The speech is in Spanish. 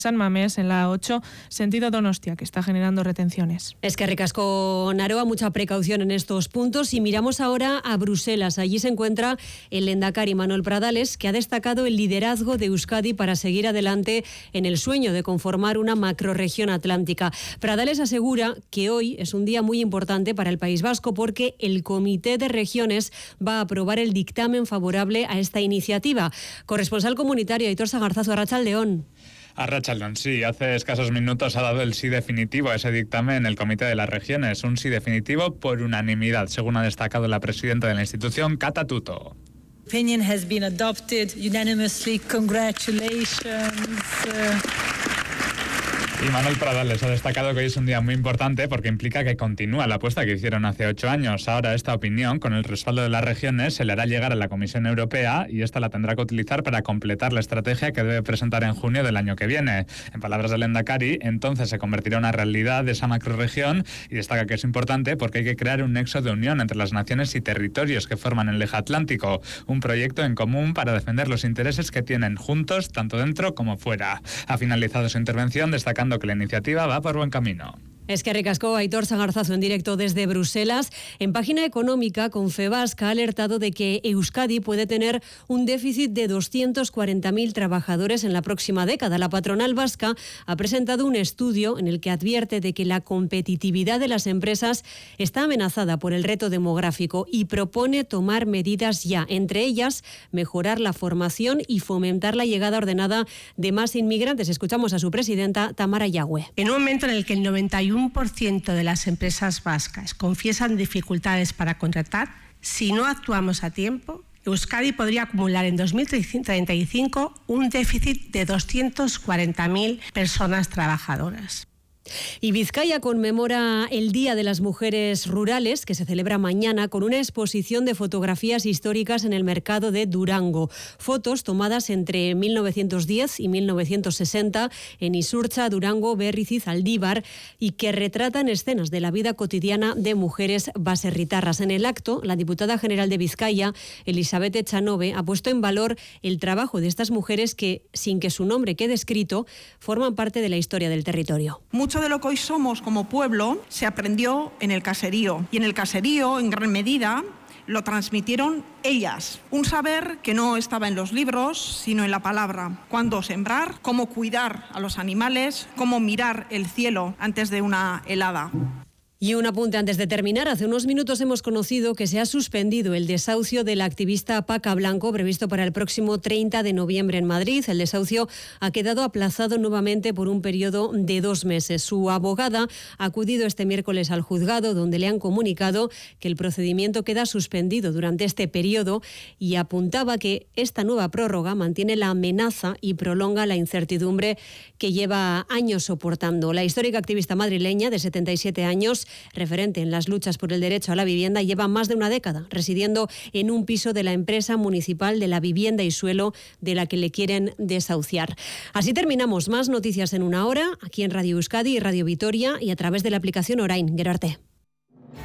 San Mamés en la A8, sentido Donostia, que está generando retenciones. Es que ricasco, Naroa, mucha precaución en estos puntos. Y miramos ahora a Bruselas. Allí se encuentra el lehendakari Manuel Pradales, que ha destacado el liderazgo de Euskadi para seguir adelante en el sueño de conformar una macrorregión atlántica. Pradales asegura que hoy es un día muy importante para el País Vasco porque el Comité de Regiones va a aprobar el dictamen favorable a esta iniciativa. Corresponsal comunitario Aitor Sagarzazu, Arratsaldeon. Arratsaldeon, sí, hace escasos minutos ha dado el sí definitivo a ese dictamen el Comité de las Regiones, un sí definitivo por unanimidad, según ha destacado la presidenta de la institución, Kata Tuto. Opinion has been adopted unanimously. Congratulations. Y Manuel Pradales ha destacado que hoy es un día muy importante porque implica que continúa la apuesta que hicieron hace 8 años. Ahora esta opinión, con el respaldo de las regiones, se le hará llegar a la Comisión Europea y esta la tendrá que utilizar para completar la estrategia que debe presentar en junio del año que viene. En palabras del lehendakari, entonces se convertirá en una realidad de esa macrorregión y destaca que es importante porque hay que crear un nexo de unión entre las naciones y territorios que forman el eje atlántico, un proyecto en común para defender los intereses que tienen juntos, tanto dentro como fuera. Ha finalizado su intervención destacando que la iniciativa va por buen camino. Es que ricasco, Aitor Sagarzazu en directo desde Bruselas. En página económica, Confebask ha alertado de que Euskadi puede tener un déficit de 240.000 trabajadores en la próxima década. La patronal vasca ha presentado un estudio en el que advierte de que la competitividad de las empresas está amenazada por el reto demográfico y propone tomar medidas ya, entre ellas mejorar la formación y fomentar la llegada ordenada de más inmigrantes. Escuchamos a su presidenta, Tamara Yagüe. En un momento en el que el 91% de las empresas vascas confiesan dificultades para contratar, si no actuamos a tiempo, Euskadi podría acumular en 2035 un déficit de 240.000 personas trabajadoras. Y Vizcaya conmemora el Día de las Mujeres Rurales, que se celebra mañana, con una exposición de fotografías históricas en el mercado de Durango. Fotos tomadas entre 1910 y 1960 en Isurtza, Durango, Berriz y Zaldívar, y que retratan escenas de la vida cotidiana de mujeres baserritarras. En el acto, la diputada general de Vizcaya, Elizabeth Echanove, ha puesto en valor el trabajo de estas mujeres que, sin que su nombre quede escrito, forman parte de la historia del territorio. Mucho de lo que hoy somos como pueblo se aprendió en el caserío. Y en el caserío, en gran medida, lo transmitieron ellas. Un saber que no estaba en los libros, sino en la palabra. Cuándo sembrar, cómo cuidar a los animales, cómo mirar el cielo antes de una helada. Y un apunte antes de terminar. Hace unos minutos hemos conocido que se ha suspendido el desahucio de la activista Paca Blanco, previsto para el próximo 30 de noviembre en Madrid. El desahucio ha quedado aplazado nuevamente por un periodo de 2 meses. Su abogada ha acudido este miércoles al juzgado, donde le han comunicado que el procedimiento queda suspendido durante este periodo y apuntaba que esta nueva prórroga mantiene la amenaza y prolonga la incertidumbre que lleva años soportando. La histórica activista madrileña de 77 años, referente en las luchas por el derecho a la vivienda, lleva más de una década residiendo en un piso de la empresa municipal de la vivienda y suelo de la que le quieren desahuciar. Así terminamos. Más noticias en una hora, aquí en Radio Euskadi y Radio Vitoria y a través de la aplicación Orain. Gero arte.